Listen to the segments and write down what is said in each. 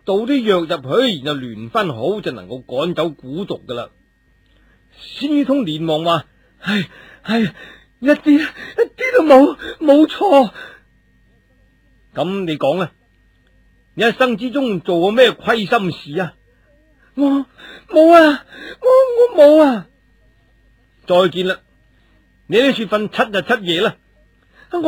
倒啲藥入去，然後聯翻好，就能夠趕走蠱毒噶啦。仙於通連忙話：係一啲都冇錯。咁你講啦，你一生之中做過咩虧心事啊？我冇啊，我冇啊。再見啦，你喺處瞓7日7夜啦。我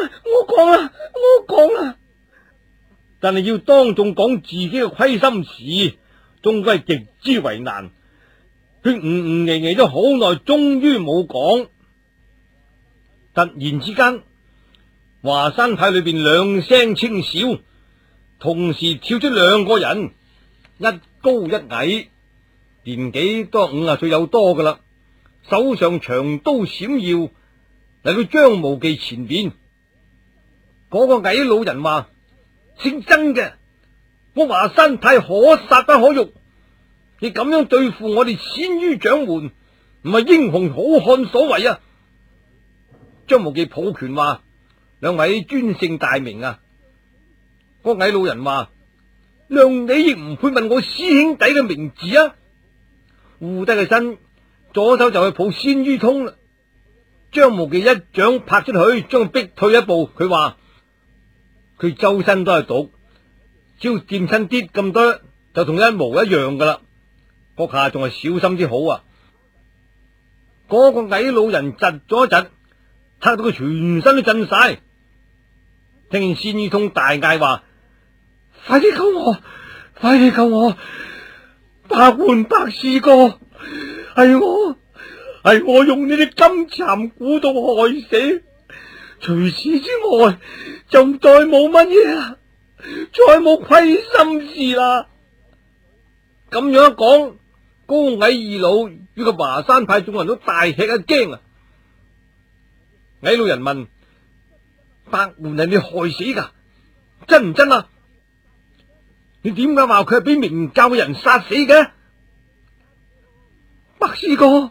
講啦，但係要當眾講自己嘅虧心事，終歸係極之為難。佢咿咗好耐，終於冇講。突然之間，華山派裏邊兩聲清笑，同時跳出兩個人，一高一矮，年紀都50歲有多噶啦，手上長刀閃耀，嚟到張無忌前邊。嗰個矮老人話：姓曾嘅，我華山派可殺不可辱，你咁樣對付我哋鮮于掌門，唔係英雄好漢所為啊！張無忌抱拳話：兩位尊姓大名啊？個矮老人話：諒你亦唔配問我師兄弟嘅名字啊！護低個身，左手就去抱鮮于通啦。張無忌一掌拍出去，將佢逼退一步。佢話：佢周身都係毒，只要掂親啲咁多，就同一模一樣噶啦。閣下仲係小心啲好啊！嗰個矮老人窒咗一窒，嚇到佢全身都震晒。聽見鮮于通大嗌話：快啲救我！快啲救我！百換百試過，係我用呢啲金蠶蠱毒害死。除此之外，就再冇乜嘢啦，再冇虧心事啦。咁樣一講，高矮二老與個華山派眾人都大吃一驚啊！矮老人問：百換係你害死噶？真唔真啊？你點解話佢係俾明教嘅人殺死嘅？白師哥，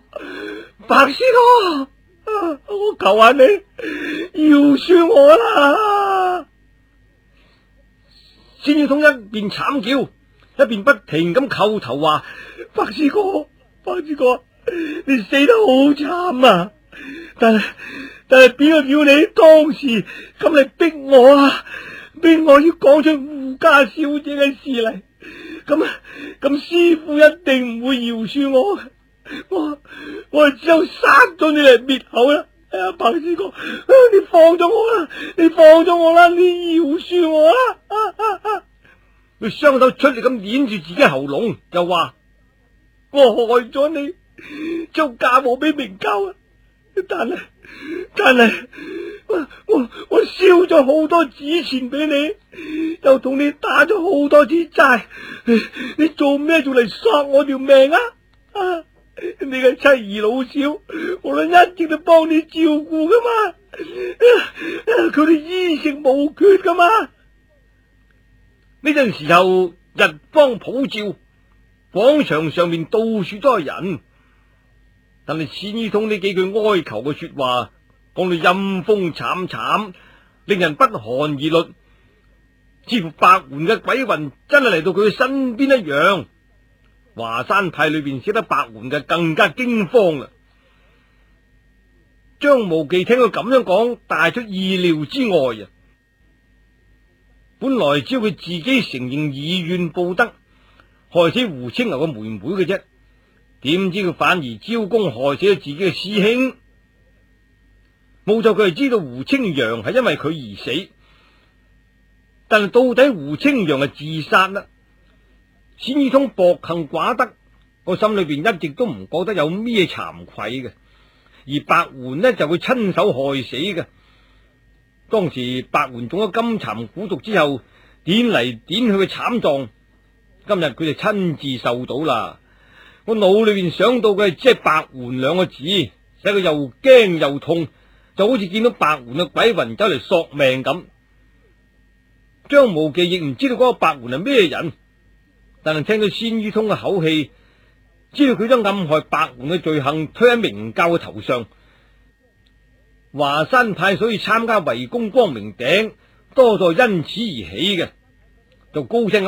我求下你饒恕我啦！鮮于通一邊慘叫，一邊不停咁叩頭話：白師哥，你死得好慘啊！但係邊個叫你當時咁嚟逼我啊？逼我要講出胡家小姐嘅事嚟，咁師父一定唔會饒恕我。我只有殺咗你嚟滅口啦！白師哥，你放咗我啦！你饒恕我啦！佢雙手出力咁捏住自己喉嚨，又話：我害咗你，將嫁禍俾明教啊！但係我燒咗好多紙錢俾你，又同你打咗好多次債，你做咩仲嚟索我條命啊？你嘅妻兒老少，我都一直都幫你照顧噶嘛，佢哋衣食無缺噶嘛。呢陣時候日光普照，廣場上面到處都係人，但係鮮于通呢幾句哀求嘅說話講到陰風慘慘，令人不寒而栗，似乎百換嘅鬼魂真係嚟到佢身邊一樣。華山派裏邊識得百換嘅更加驚慌啦。張無忌聽佢咁樣講，大出意料之外啊！本來只要佢自己承認以怨報德，害死胡青牛嘅妹妹嘅啫，點知佢反而招功害死咗自己嘅師兄。冇錯，佢係知道胡青陽係因為佢而死，但係到底胡青陽係自殺啦？鮮于通薄幸寡德，我心裏邊一直都唔覺得有咩慚愧嘅，而百換呢就會親手害死嘅。當時百換中咗金蠶蠱毒之後，點嚟點去嘅慘狀，今日佢就親自受到啦。我腦裏邊想到嘅只係百換兩個字，使佢又驚又痛，就好似見到百換嘅鬼魂走嚟索命咁。張無忌亦唔知道嗰個百換係咩人，但係聽到鮮于通嘅口氣，知道佢將暗害百換嘅罪行推喺明教嘅頭上。華山派所以參加圍攻光明頂，多數因此而起嘅，就高聲咁